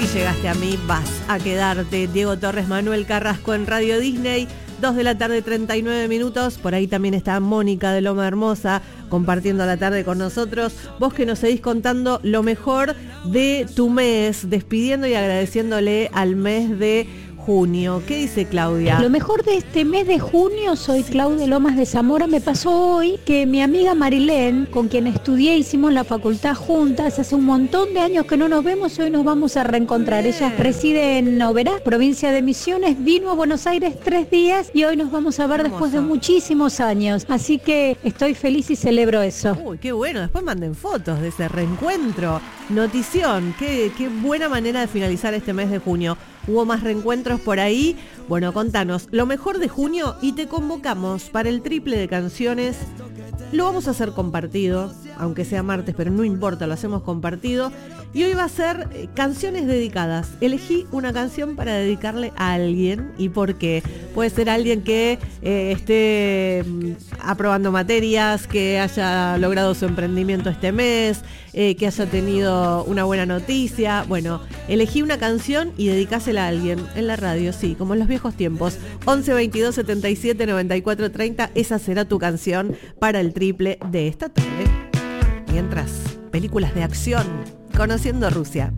llegaste a mí, vas a quedarte. Diego Torres, Manuel Carrasco en Radio Disney, 2 de la tarde, 39 minutos. Por ahí también está Mónica de Loma Hermosa compartiendo la tarde con nosotros. Vos que nos seguís contando lo mejor de tu mes, despidiendo y agradeciéndole al mes de junio. ¿Qué dice Claudia? Lo mejor de este mes de junio, soy Claudia Lomas de Zamora. Me pasó hoy que mi amiga Marilén, con quien estudié, hicimos la facultad juntas, hace un montón de años que no nos vemos, hoy nos vamos a reencontrar. Ella reside en Oberá, provincia de Misiones, vino a Buenos Aires 3 días y hoy nos vamos a ver después de muchísimos años. Así que estoy feliz y celebro eso. Uy, qué bueno, después manden fotos de ese reencuentro. Notición, qué buena manera de finalizar este mes de junio. ¿Hubo más reencuentros por ahí? Bueno, contanos lo mejor de junio y te convocamos para el triple de canciones. Lo vamos a hacer compartido, aunque sea martes, pero no importa, lo hacemos compartido. Y hoy va a ser canciones dedicadas. Elegí una canción para dedicarle a alguien. ¿Y por qué? Puede ser alguien que esté aprobando materias, que haya logrado su emprendimiento este mes, que haya tenido una buena noticia. Bueno, elegí una canción y dedicásela a alguien en la radio, sí, como en los viejos tiempos. 11 22 77 94 30, esa será tu canción para el triple de esta tarde. Mientras, películas de acción, Conociendo Rusia.